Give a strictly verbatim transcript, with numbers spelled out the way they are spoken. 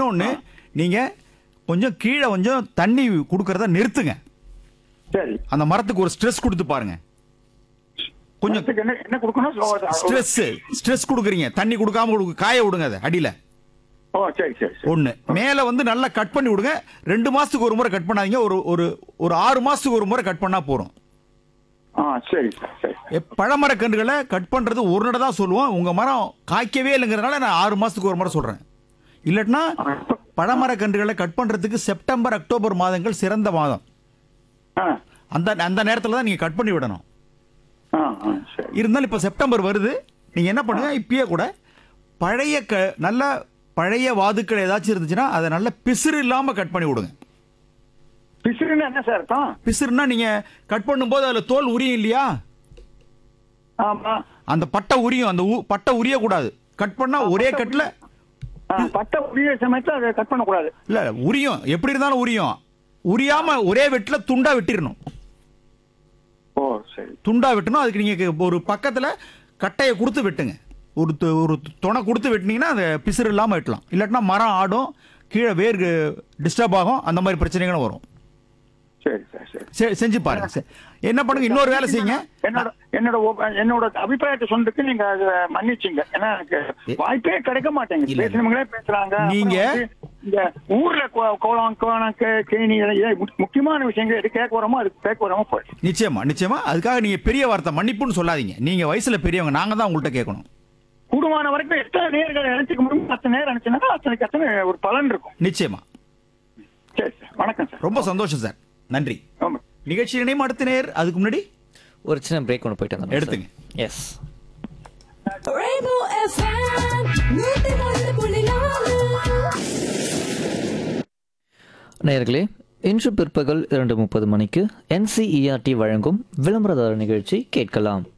இன்னொன்னு நீங்க கொஞ்சம் கீழே கொஞ்சம் தண்ணி கொடுக்கறத நிறுத்துங்க. சரி. அந்த மரத்துக்கு ஒரு ஸ்ட்ரெஸ் கொடுத்து பாருங்க. கொஞ்சம் மரத்துக்கு என்ன என்ன கொடுக்கணும்? ஸ்ட்ரெஸ் ஸ்ட்ரெஸ் கொடுக்குறீங்க, தண்ணி கொடுக்காம கொடுக்க- காய விடுங்க அதை அடியில. ஓ சரி சரி சரி. ஒண்ணு மேல வந்து நல்லா கட் பண்ணி விடுங்க. ரெண்டு மாசத்துக்கு ஒரு முறை கட் பண்ணாதீங்க. ஒரு ஒரு ஒரு ஆறு மாசத்துக்கு ஒரு முறை கட் பண்ணா போறோம். ஆ சரி சார் சரி. எ- பழமரக்கன்றுகளை கட் பண்றது ஒரு நட தான் சொல்லுவோம். உங்க மரம் காய்க்கவே இல்லைங்கிறதுனால நான் ஆறு மாசத்துக்கு ஒரு முறை சொல்றேன். இல்லட்னா பழமரக்கன்றுகளை கட் பண்றதுக்கு செப்டம்பர் அக்டோபர் மாதங்கள் சிறந்த மாதம். ஆ அந்த அந்த நேரத்துல தான் நீங்க கட் பண்ணி விடணும். ஆ ஆ சரி. இருந்தாலும் இப்ப செப்டம்பர் வருது, நீங்க என்ன பண்ணுங்க, இப்பயே கூட பழைய க நல்ல பழைய வாதுக்கள் ஏதாச்சும் இருந்துச்சுன்னா அதை நல்ல பிசிறு இல்லாம கட் பண்ணி விடுங்க. பிசிறுன்னா என்ன சார் அர்த்தம்? பிசிறுனா நீங்க கட் பண்ணும்போது அதுல தோல் உரியும் இல்லையா, ஆமா. அந்த பட்டை உரியும். அந்த உ- பட்டை உரிய கூடாது. கட் பண்ணா ஒரே கட்ல ஆ, பட்டை உரிய சமயத்துல அதை கட் பண்ணக்கூடாது. இல்ல உரியும், எப்படி இருந்தாலும் உரியும். உரியாம ஒரே வெட்டுல துண்டா வெட்டிடணும். ஓ சரி. துண்டா வெட்டணும். அதுக்கு நீங்க ஒரு பக்கத்துல கட்டையை கொடுத்து வெட்டுங்க. ஒரு து- ஒரு துணை கொடுத்து வெட்டினீங்கன்னா அது பிசிறு இல்லாம வெட்டலாம். இல்லாட்டினா மரம் ஆடும், கீழே வேர் டிஸ்டர்ப் ஆகும், அந்த மாதிரி பிரச்சனைகளும் வரும். சரி சார் சரி. செ- செஞ்சு பாருங்க. சரி. என்ன பண்ணுங்க, இன்னொரு வேலை செய்யுங்க. என்னோட என்னோட ஒ- என்னோட அபிப்பிராயத்தை சொன்னதுக்கு நீங்க அதை மன்னிச்சிங்க. ஏன்னா எனக்கு வாய்ப்பே கிடைக்க மாட்டேங்குது. இல்ல. பேசினவங்களே பேசுறாங்க. நீங்க- அப்புறம் வந்து இந்த ஊர்ல கோ- கோலம் கோலம் கே- கேணி இதெல்லாம் முக்- முக்கியமான விஷயங்கள் எது கேட்க வரமோ அது கேட்க வராம போயிடுச்சு. நிச்சயமா நிச்சயமா. அதுக்காக நீங்க பெரிய வார்த்தை மன்னிப்புன்னு சொல்லாதீங்க. நீங்க வயசுல பெரியவங்க, நாங்க தான் உங்கள்கிட்ட கேட்கணும். கூடுமான வரைக்கும் எத்தனை நேர்களை நினைச்சுக்க முடியும் அத்தனை நேரம் நினைச்சுனாக்கா அத்தனைக்கு அத்தனை ஒரு பலன் இருக்கும். நிச்சயமா. சரி சார், வணக்கம் சார். ரொம்ப சந்தோஷம் சார், நன்றி. ஆமா. நிகழ்ச்சி இணையம் அடுத்த நேர். அதுக்கு முன்னாடி ஒரு சின்ன பிரேக் ஒன்று போயிட்டு வந்தோம். எடுத்துங்க. எஸ். Rainbow எஃப் எம் நூத்தி ஒன்று புள்ளி நாலு. நேயர்களே, இன்று பிற்பகல் இரண்டு முப்பது மணிக்கு என்சிஇஆர்டி வழங்கும் விளம்பரதார நிகழ்ச்சி கேட்கலாம்.